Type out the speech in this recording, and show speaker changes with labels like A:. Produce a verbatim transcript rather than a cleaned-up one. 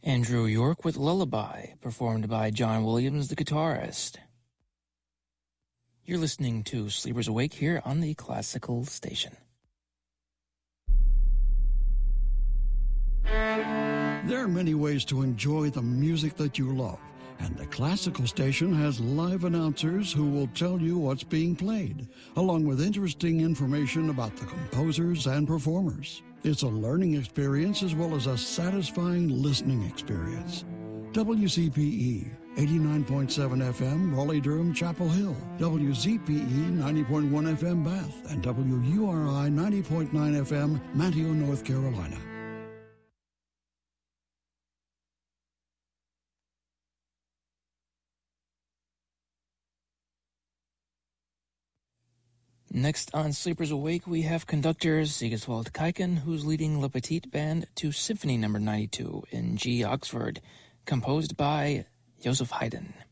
A: Andrew York with Lullaby, performed by John Williams, the guitarist. You're listening to Sleepers Awake here on the Classical Station.
B: There are many ways to enjoy the music that you love, and the Classical Station has live announcers who will tell you what's being played, along with interesting information about the composers and performers. It's a learning experience as well as a satisfying listening experience. W C P E, eighty-nine point seven F M, Raleigh-Durham, Chapel Hill. W Z P E, ninety point one F M, Bath. And W U R I, ninety point nine F M, Manteo, North Carolina.
A: Next on Sleepers Awake, we have conductor Sigiswald Kaiken, who's leading Le Petit Band to Symphony Number ninety-two in G. Oxford, composed by Joseph Haydn.